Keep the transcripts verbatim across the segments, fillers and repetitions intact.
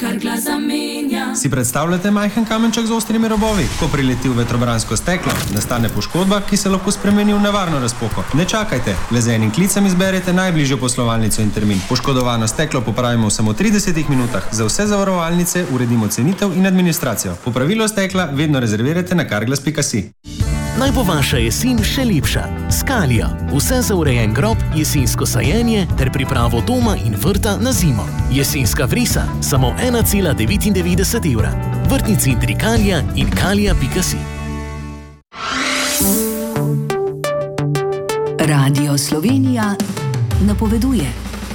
kar glas zamenja. Si predstavljate majhen kamenček z ostrimi robovi? Ko prileti v vetrobransko steklo, nastane poškodba, ki se lahko spremeni v nevarno razpoko. Ne čakajte, le z enim klicem izberete najbližjo poslovalnico in termin. Poškodovano steklo popravimo v samo tridesetih minutah. Za vse zavarovalnice uredimo cenitev in administracijo. Popravilo stekla vedno rezervirajte na carglass pika si. Naj bo vaša jesen še lepša. Scalio. Vse za urejen grob, jesensko sajenje ter pripravo doma in vrta na zimo. Jesenska vrisa, samo ena cela devetindevetdeset evra. Vrtni centri Calija in calija pika si. Radio Slovenija napoveduje.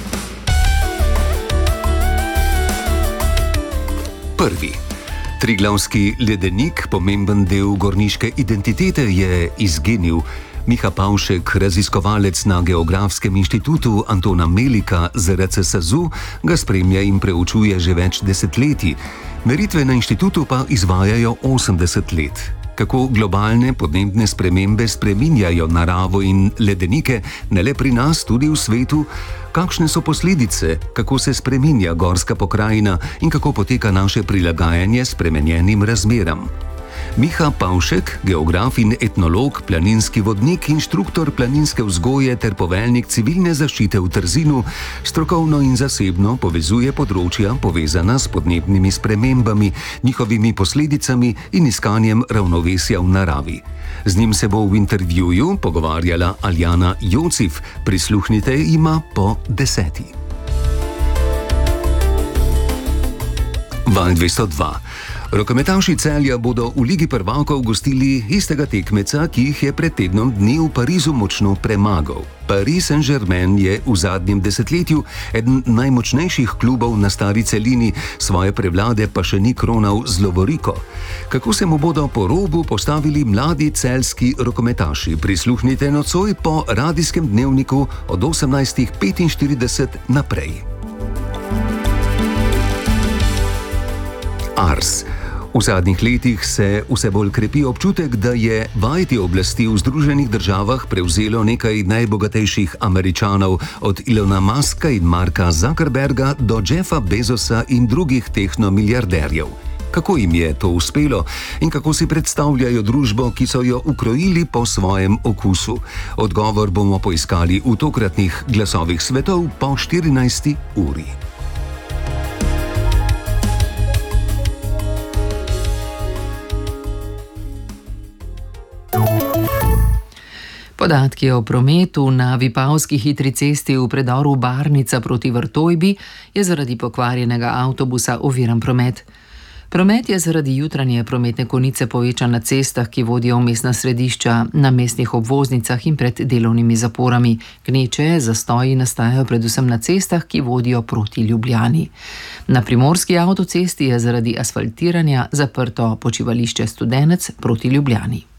Prvi. Triglavski ledenik, pomemben del gorniške identitete, je izginil. Miha Pavšek, raziskovalec na Geografskem inštitutu Antona Melika z R C S A Z U, ga spremlja in preučuje že več desetletij. Meritve na inštitutu pa izvajajo osemdeset let. Kako globalne podnebne spremembe spreminjajo naravo in ledenike, ne le pri nas, tudi v svetu, kakšne so posledice, kako se spreminja gorska pokrajina in kako poteka naše prilagajanje spremenjenim razmeram. Miha Pavšek, geograf in etnolog, planinski vodnik, inštruktor planinske vzgoje ter poveljnik civilne zaščite v Trzinu, strokovno in zasebno povezuje področja povezana s podnebnimi spremembami, njihovimi posledicami in iskanjem ravnovesja v naravi. Z njim se bo v intervjuju pogovarjala Aljana Jocif. Prisluhnite jima po deseti. Val dvesto dva. Rokometaši Celja bodo v Ligi prvakov gostili istega tekmeca, ki jih je pred tednom dni v Parizu močno premagal. Paris Saint-Germain je v zadnjem desetletju eden najmočnejših klubov na stari celini, svoje prevlade pa še ni kronal z lovoriko. Kako se mu bodo po robu postavili mladi celjski rokometaši? Prisluhnite nocoj po radijskem dnevniku od osemnajstih petinštirideset naprej. Ars. V zadnjih letih se vse bolj krepi občutek, da je vajeti oblasti v Združenih državah prevzelo nekaj najbogatejših Američanov, od Ilona Muska in Marka Zuckerberga do Jeffa Bezosa in drugih tehnomiliarderjev. Kako jim je to uspelo in kako si predstavljajo družbo, ki so jo ukrojili po svojem okusu? Odgovor bomo poiskali v tokratnih glasovih svetov po štirinajsti uri. Podatki o prometu na Vipavski hitri cesti v predoru Barnica proti Vrtojbi je zaradi pokvarjenega avtobusa oviran promet. Promet je zaradi jutranje prometne konice povečan na cestah, ki vodijo v mestna središča, na mestnih obvoznicah in pred delovnimi zaporami. Gneče, zastoji nastajajo predvsem na cestah, ki vodijo proti Ljubljani. Na primorski avtocesti je zaradi asfaltiranja zaprto počivališče Studenec proti Ljubljani.